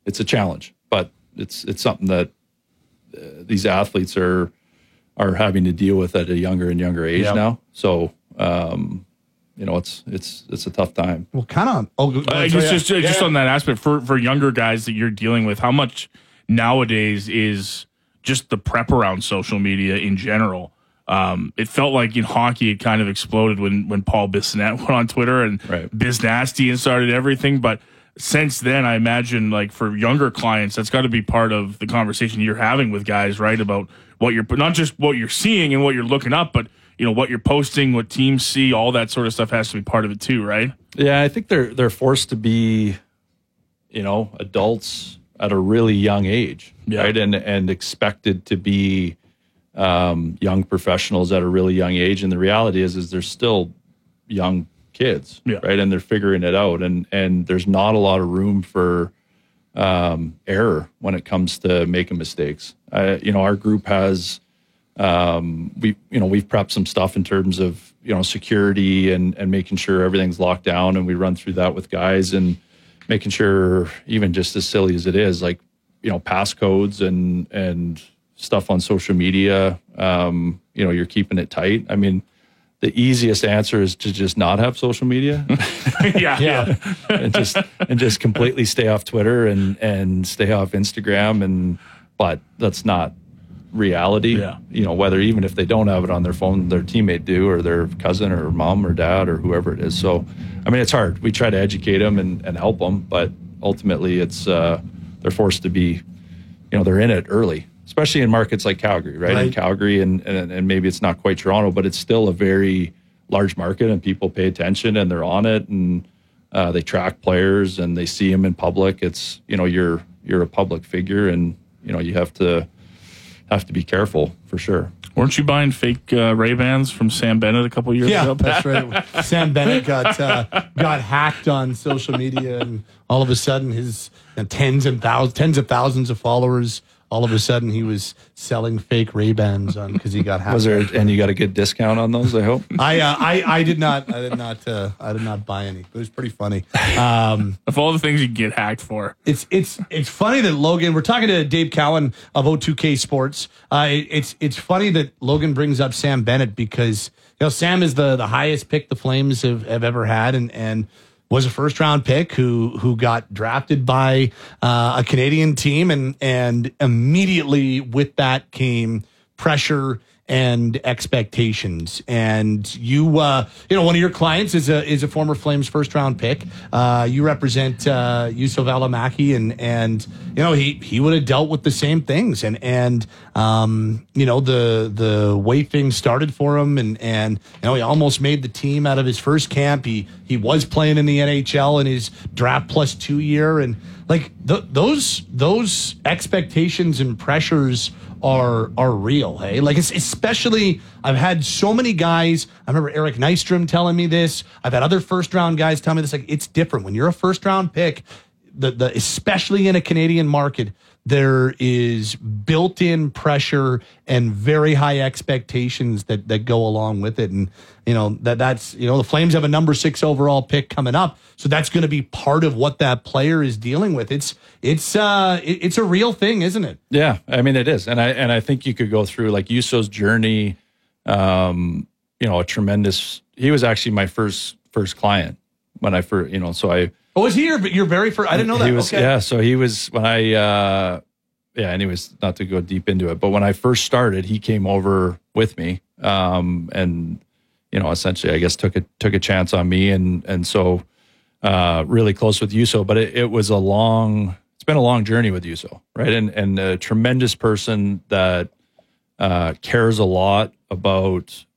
it's a challenge, but it's something that these athletes are having to deal with at a younger and younger age now. So, it's a tough time. Well, kind of. Just on that aspect for younger guys that you're dealing with, how much nowadays is just the prep around social media in general? It felt like in hockey it kind of exploded when Paul Bissonnette went on Twitter and Biz Nasty and started everything. But since then, I imagine like for younger clients, that's got to be part of the conversation you're having with guys, right? About what you're not just what you're seeing and what you're looking up, but what you're posting, what teams see, all that sort of stuff has to be part of it too, right? Yeah, I think they're forced to be, adults at a really young age, right? And expected to be young professionals at a really young age. And the reality is they're still young kids, right? And they're figuring it out. And there's not a lot of room for error when it comes to making mistakes. Our group has, we've prepped some stuff in terms of, security and making sure everything's locked down. And we run through that with guys and making sure, even just as silly as it is, like, passcodes and stuff on social media, you're keeping it tight. I mean, the easiest answer is to just not have social media. and just completely stay off Twitter and stay off Instagram. But that's not reality. Whether even if they don't have it on their phone, their teammate do, or their cousin or mom or dad or whoever it is. So, I mean, it's hard. We try to educate them and help them, but ultimately it's they're forced to be, they're in it early. Especially in markets like Calgary, right? In Calgary, and maybe it's not quite Toronto, but it's still a very large market, and people pay attention and they're on it, and they track players and they see them in public. It's you're a public figure, and you have to be careful for sure. Weren't you buying fake Ray-Bans from Sam Bennett a couple years ago? Yeah, that's right. Sam Bennett got hacked on social media, and all of a sudden his tens of thousands of followers. All of a sudden, he was selling fake Ray-Bans because he got hacked. And you got a good discount on those, I hope. I did not buy any. It was pretty funny. Of all the things you get hacked for, it's funny that Logan. We're talking to Dave Cowan of O2K Sports. It's funny that Logan brings up Sam Bennett because Sam is the highest pick the Flames have ever had, and was a first-round pick who got drafted by a Canadian team, and immediately with that came pressure and expectations. And you, one of your clients is a former Flames first-round pick. You represent Juuso Valimaki, and he would have dealt with the same things. And the way things started for him, and he almost made the team out of his first camp. He was playing in the NHL in his draft plus 2 year, and like those expectations and pressures are real, hey? Like, it's especially, I've had so many guys, I remember Eric Nystrom telling me this, I've had other first-round guys tell me this, like, it's different. When you're a first-round pick, especially in a Canadian market, there is built-in pressure and very high expectations that go along with it. And, that's the Flames have a number 6 overall pick coming up. So that's going to be part of what that player is dealing with. It's a real thing, isn't it? Yeah, I mean, it is. And I think you could go through like Juuso's journey, a tremendous, he was actually my first client when I first, Oh, was he your very first? I didn't know that. He was, okay. Yeah, so he was when anyways, not to go deep into it, but when I first started, he came over with me, and essentially, I guess took a chance on me, and so really close with Juuso. But it's been a long journey with Juuso, right? And a tremendous person that cares a lot about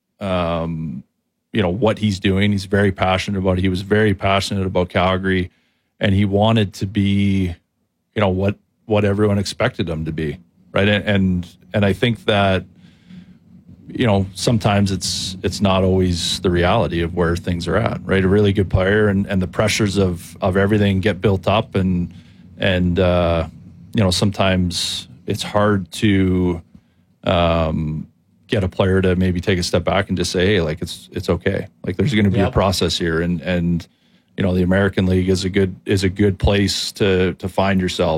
what he's doing. He's very passionate about it. He was very passionate about Calgary, and he wanted to be, what everyone expected him to be, right? And I think that, sometimes it's not always the reality of where things are at, right? A really good player and the pressures of everything get built up, and sometimes it's hard to get a player to maybe take a step back and just say, hey, like it's okay. Like there's going to be a process here, and the American League is a good place to find yourself.